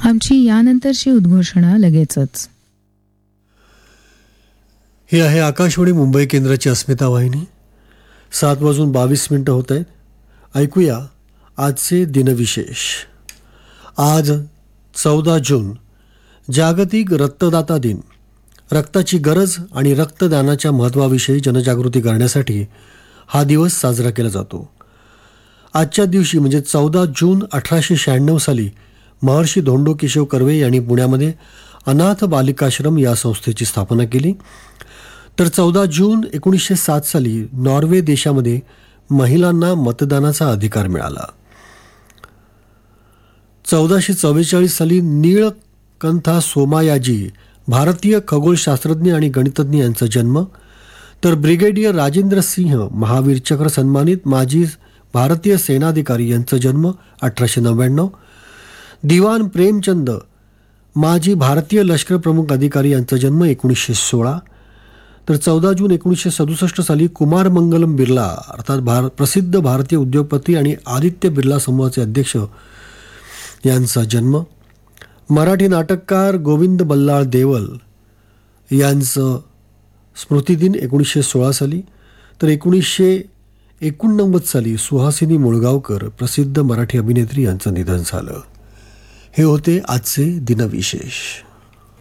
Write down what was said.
आमची यानंतरची उद्घोषणा लगेचच. ही आहे आकाशवाणी मुंबई केंद्राची अस्मिता वाहिनी. 7:22 होत आहेत. ऐकूया आजचे दिनविशेष. आज 14 जून, जागतिक रक्तदाता दिन. रक्ताची गरज आणि रक्तदानाच्या महत्त्वाविषयी जनजागृती करण्यासाठी हा दिवस साजरा केला जातो. आजच्या दिवशी म्हणजे 14 जून 1896 साली महर्षी धोंडो केशव कर्वे यांनी पुण्यामध्ये अनाथ बालिकाश्रम या संस्थेची स्थापना केली. तर 14 जून 1907 साली नॉर्वे देशामध्ये महिलांना मतदानाचा अधिकार मिळाला. 1444 साली नीळकंथा सोमायाजी, भारतीय खगोलशास्त्रज्ञ आणि गणितज्ञ यांचा जन्म. तर ब्रिगेडियर राजेंद्र सिंह, महावीर चक्र सन्मानित माजी भारतीय सेनाधिकारी यांचा जन्म 1899. दिवान प्रेमचंद, माजी भारतीय लष्कर प्रमुख अधिकारी यांचा जन्म 1916. तर 14 जून 1967 साली कुमार मंगलम बिर्ला अर्थात प्रसिद्ध भारतीय उद्योगपती आणि आदित्य बिर्ला समूहाचे अध्यक्ष यांचा जन्म. मराठी नाटककार गोविंद बल्लाळ देवल यांचं स्मृतिदिन 1916 साली. तर 1989 साली सुहासिनी मुळगावकर, प्रसिद्ध मराठी अभिनेत्री यांचं निधन झालं. हे होते आजचे दिनविशेष.